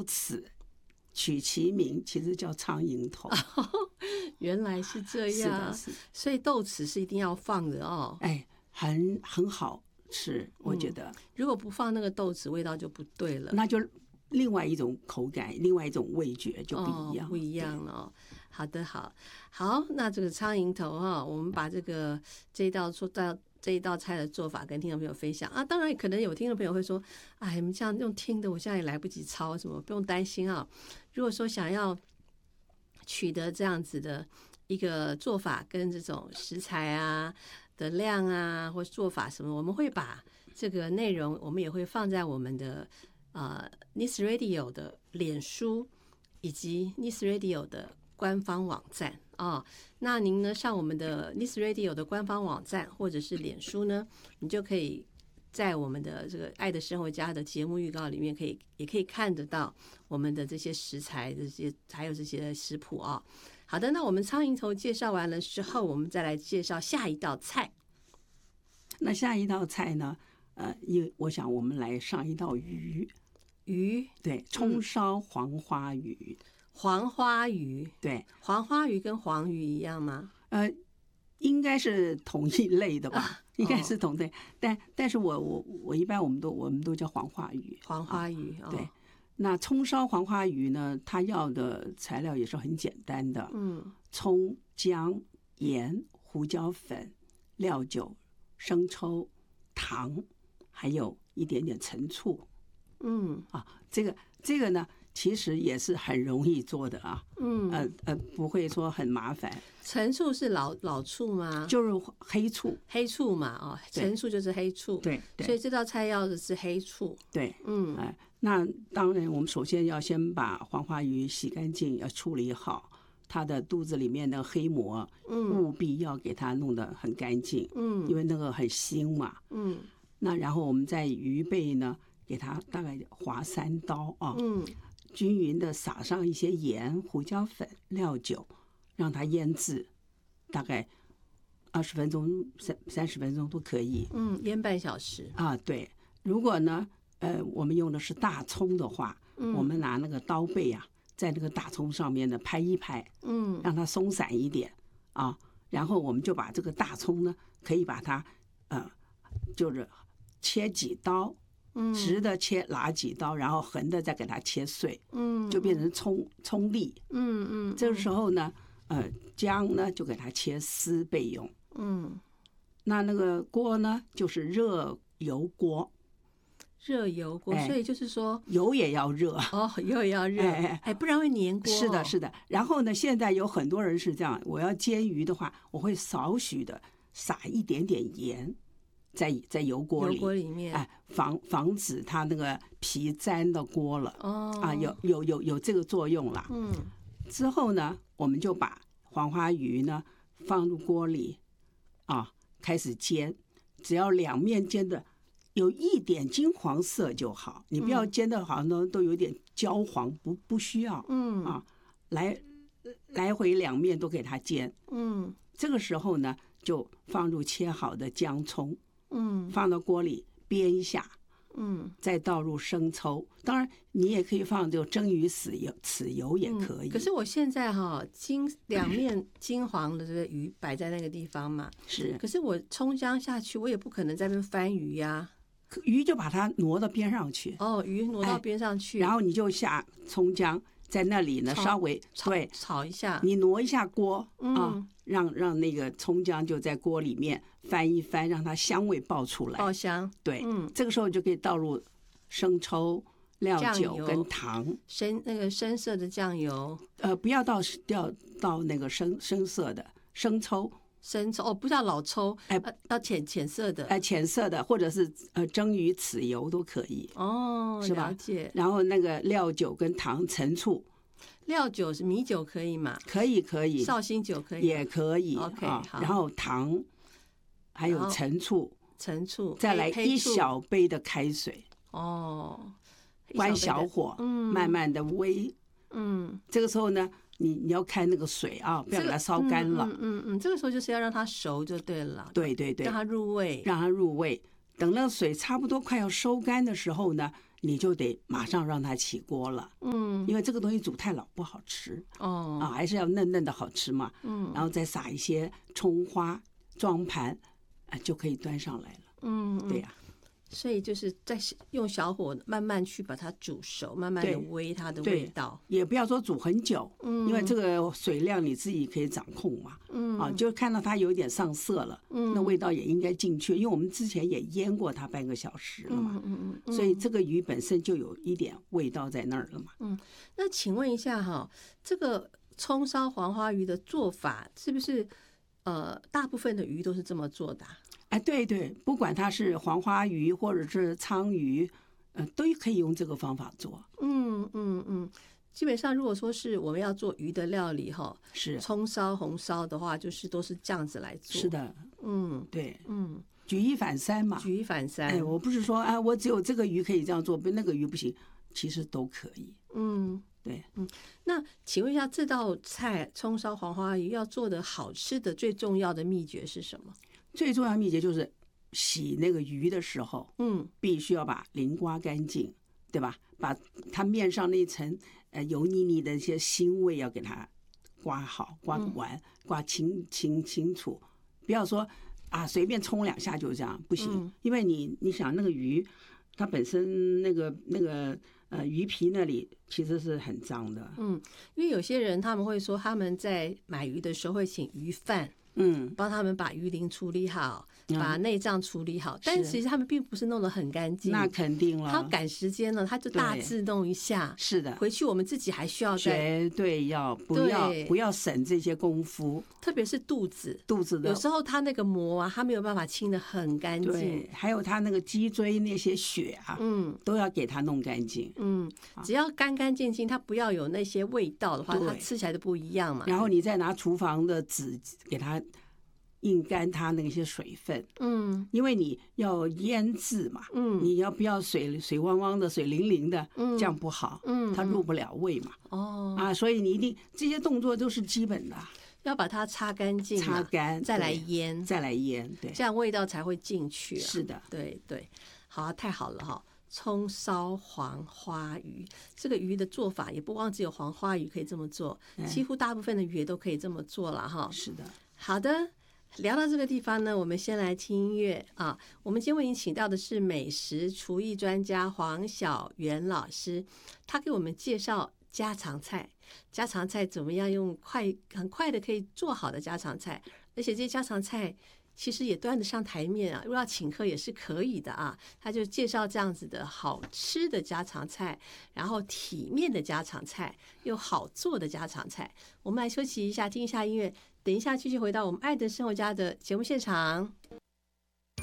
此取其名，其实叫苍蝇头。 原来是这样， 是的， 所以豆豉是一定要放的哦。 哎，很好吃，我觉得。 如果不放那个豆豉，味道就不对了， 那就另外一种口感，另外一种味觉就不一样， 不一样了哦。好的，好，那这个苍蝇头哈，我们把这一道菜的做法跟听众朋友分享啊。当然，可能有听众朋友会说：“哎，你们这样用听的，我现在也来不及抄什么，不用担心啊。”如果说想要取得这样子的一个做法跟这种食材啊的量啊，或做法什么，我们会把这个内容，我们也会放在我们的Nice Radio 的脸书以及 Nice Radio 的官方网站那您呢上我们的 Nice Radio 的官方网站或者是脸书呢，你就可以在我们的这个爱的生活家的节目预告里面也可以看得到我们的这些食材还有这些食谱好的，那我们苍蝇头介绍完了之后，我们再来介绍下一道菜。 那下一道菜呢因为我想我们来上一道鱼，对，葱烧黄花鱼。 黄花鱼， 对， 黄花鱼跟黄鱼一样吗？ 应该是同一类的吧，应该是同类。但是我一般我们都叫黄花鱼。 黄花鱼， 对。那葱烧黄花鱼呢，它要的材料也是很简单的，葱、姜、盐、胡椒粉、料酒、生抽、糖，还有一点点陈醋。这个呢，其实也是很容易做的不会说很麻烦。 陈醋是老醋吗？ 就是黑醋嘛陈醋就是黑醋， 对， 所以这道菜要的是黑醋。 对，那当然我们首先要先把黄花鱼洗干净，要处理好它的肚子里面的黑膜，务必要给它弄得很干净，因为那个很腥嘛，那然后我们在鱼背呢，给它大概划3刀均匀的撒上一些盐、胡椒粉、料酒，让它腌制，大概20分钟、30分钟都可以。 腌半小时对。如果呢，我们用的是大葱的话，我们拿那个刀背在那个大葱上面呢拍一拍，让它松散一点然后我们就把这个大葱呢，可以把它就是切几刀。直的切拿几刀，然后横的再给它切碎，就变成葱粒。这个时候呢，姜呢就给它切丝备用。那个锅呢就是热油锅， 所以就是说油也要热油也要热，不然会粘锅。 是的。然后呢，现在有很多人是这样，我要煎鱼的话，我会少许的撒一点点盐。在油锅里面， 防止它那个皮粘到锅了。有这个作用啦。之后呢，我们就把黄花鱼呢放入锅里开始煎，只要两面煎的有一点金黄色就好，你不要煎的好像都有点焦黄，不需要。来回两面都给它煎。这个时候呢，就放入切好的姜葱。放到锅里煸一下，再倒入生抽。当然，你也可以放这个蒸鱼豉油也可以。 可是我现在两面金黄的这个鱼摆在那个地方嘛， 是。 可是我葱姜下去，我也不可能在那边翻鱼呀。 鱼就把它挪到边上去。 鱼挪到边上去， 然后你就下葱姜，在那里呢稍微炒一下， 你挪一下锅让那个葱姜就在锅里面翻一翻，让它香味爆出来， 爆香。 对，这个时候就可以倒入生抽、料酒跟糖， 那个深色的酱油， 不要到那个深色的生抽不叫老抽，要浅色的， 浅色的，或者是蒸鱼豉油都可以。是吧？ 了解。 然后那个料酒跟糖、陈醋。 料酒是米酒可以吗？ 可以， 绍兴酒可以， 也可以。 OK，好。 然后糖，还有陈醋，再来1小杯的开水。关小火，慢慢的煨。这个时候呢，你要看那个水不要给它烧干了。 这个时候就是要让它熟就对了。 对， 让它入味。 等那个水差不多快要收干的时候呢， 你就得马上让它起锅了，因为这个东西煮太老不好吃还是要嫩嫩的好吃嘛，然后再撒一些葱花装盘，就可以端上来了，对呀。 所以就是在用小火慢慢去把它煮熟，慢慢的煨它的味道， 也不要说煮很久，因为这个水量你自己可以掌控嘛，就看到它有一点上色了，那味道也应该进去，因为我们之前也腌过它半个小时了嘛，所以这个鱼本身就有一点味道在那儿了嘛。 那请问一下哈，这个葱烧黄花鱼的做法是不是大部分的鱼都是这么做的对对，不管它是黄花鱼或者是鲳鱼，都可以用这个方法做。 基本上如果说是我们要做鱼的料理哈， 是葱烧红烧的话，就是都是这样子来做。 是的，对，举一反三嘛。 举一反三。 我不是说我只有这个鱼可以这样做，那个鱼不行，其实都可以。对， 那请问一下，这道菜葱烧黄花鱼要做的好吃的最重要的秘诀是什么？ 最重要的秘诀就是洗那个鱼的时候，必须要把鳞刮干净，对吧？把它面上那层油腻腻的一些腥味要给它刮好、刮完、刮清楚，不要说随便冲2下就这样，不行，因为你想那个鱼，它本身那个鱼皮那里其实是很脏的， 因为有些人他们会说他们在买鱼的时候会请鱼贩。帮他们把鱼鳞处理好，把内脏处理好，但其实他们并不是弄得很干净。 那肯定了， 他赶时间了，他就大致弄一下。 是的， 回去我们自己还需要绝对不要省这些功夫， 特别是肚子的，有时候他那个膜他没有办法清得很干净。 对，还有他那个脊椎那些血都要给他弄干净。 只要干干净净，它不要有那些味道的话，它吃起来就不一样嘛。 然后你再拿厨房的纸给它印干它那些水分，因为你要腌制嘛，你要不要水汪汪的、水灵灵的，这样不好，它入不了味嘛。所以你一定这些动作都是基本的， 要把它擦干净， 擦干再来腌， 对， 这样味道才会进去。 是的， 对，好，太好了哈。葱烧黄花鱼，这个鱼的做法也不光只有黄花鱼可以这么做，几乎大部分的鱼都可以这么做了哈。 是的， 好的。聊到这个地方呢，我们先来听音乐啊。我们今天为您请到的是美食厨艺专家黄小元老师，他给我们介绍家常菜怎么样用很快的可以做好的家常菜，而且这些家常菜其实也端得上台面如果要请客也是可以的他就介绍这样子的好吃的家常菜，然后体面的家常菜，又好做的家常菜。我们来休息一下，听一下音乐，等一下继续回到我们爱的生活家的节目现场。